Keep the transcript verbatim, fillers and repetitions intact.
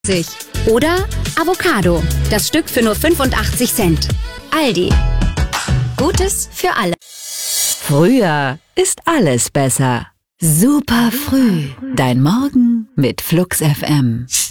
Oder Avocado, das Stück für nur fünfundachtzig Cent. Aldi. Gutes für alle. Früher ist alles besser. Super früh. Dein Morgen mit Flux F M.